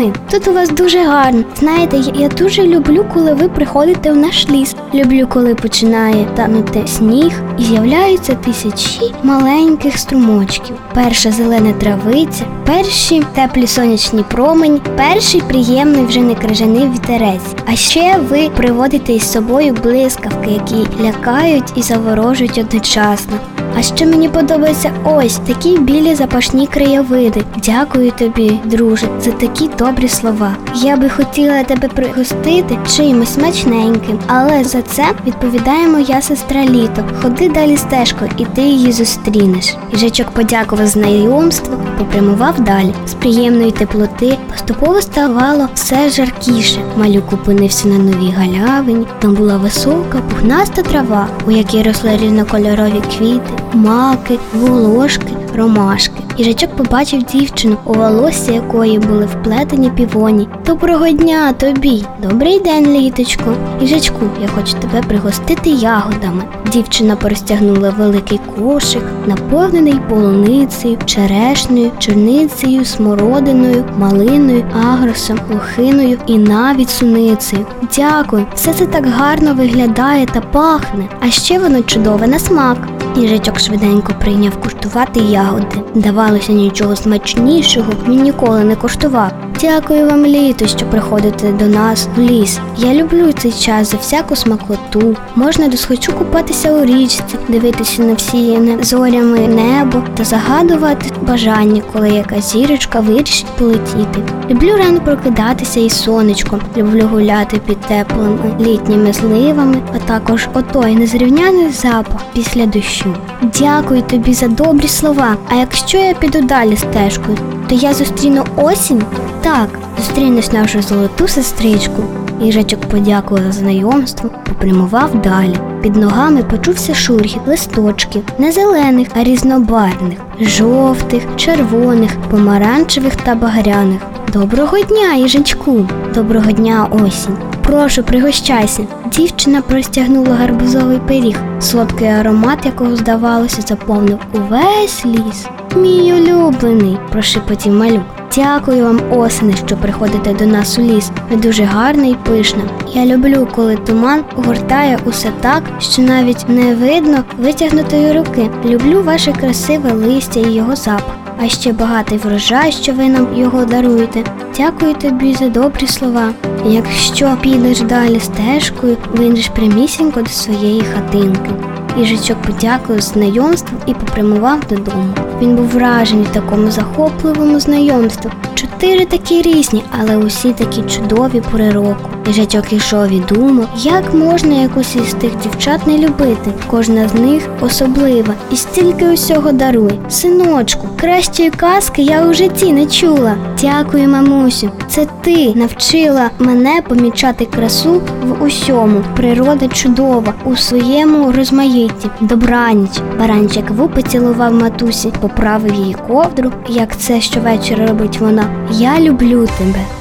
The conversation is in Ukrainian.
весни. Тут у вас дуже гарно. Знаєте, я дуже люблю, коли ви приходите в наш ліс. Люблю, коли починає танути сніг і з'являються тисячі маленьких струмочків. Перша зелена травиця, перші теплі сонячні промені, перший приємний вже не крижаний вітерець. А ще ви приводите із собою блискавки, які лякають і заворожують одночасно. А ще мені подобаються ось такі білі запашні краєвиди. Дякую тобі, друже, за такі добрі слова. Я би хотіла тебе пригостити чимось смачненьким, але за це відповідає моя сестра Літо. Ходи далі стежкою, і ти її зустрінеш. Їжачок подякував знайомству і попрямував далі. З приємної теплоти поступово ставало все жаркіше. Малюк опинився на новій галявині. Там була висока, пухнаста трава, у якій росли різнокольорові квіти, маки, волошки, ромашки. Їжачок побачив дівчину, у волосся якої були вплетені півоні. Доброго дня тобі! Добрий день, Літочко! Їжачку, я хочу тебе пригостити ягодами. Дівчина простягнула великий кошик, наповнений полуницею, черешнею, чорницею, смородиною, малиною, агросом, лохиною і навіть суницею. Дякую, все це так гарно виглядає та пахне. А ще воно чудове на смак. Їжачок швиденько прийняв куштувати ягоди. Давалося, нічого смачнішого він ніколи не куштував. Дякую вам, Літо, що приходите до нас в ліс. Я люблю цей час за всяку смакоту. Можна досхочу купатися у річці, дивитися на всіяне зорями небо та загадувати бажання, коли якась зірочка вирішить полетіти. Люблю рано прокидатися із сонечком. Люблю гуляти під теплими літніми зливами, а також отой незрівняний запах після дощу. Дякую тобі за добрі слова. А якщо я піду далі стежкою, то я зустріну осінь? Так, зустрінеш нашу золоту сестричку. Їжачок подякував за знайомство, попрямував далі. Під ногами почувся шурхіт листочків, не зелених, а різнобарвних, жовтих, червоних, помаранчевих та багряних. Доброго дня, їжачку! Доброго дня, осінь! Прошу, пригощайся. Дівчина простягнула гарбузовий пиріг, солодкий аромат якого, здавалося, заповнив увесь ліс. Мій улюблений, прошепотів малюк. Дякую вам, осени, що приходите до нас у ліс. Ви дуже гарна і пишна. Я люблю, коли туман огортає усе так, що навіть не видно витягнутої руки. Люблю ваше красиве листя і його запах. А ще багатий врожай, що ви нам його даруєте. Дякую тобі за добрі слова. Якщо підеш далі стежкою, вийдеш прямісінько до своєї хатинки. Їжачок подякував знайомству і попрямував додому. Він був вражений такому захопливому знайомству. 4 такі різні, але усі такі чудові пори року. Їжачок йшов і думав, як можна якусь із тих дівчат не любити. Кожна з них особлива і стільки усього дарує. Синочку, кращої казки я у житті не чула. Дякую, мамусю. Це ти навчила мене помічати красу в усьому. Природа чудова у своєму розмаїтті. Добраніч. Баранчик поцілував матусі, поправив її ковдру, як це щовечора робить вона. Я люблю тебе.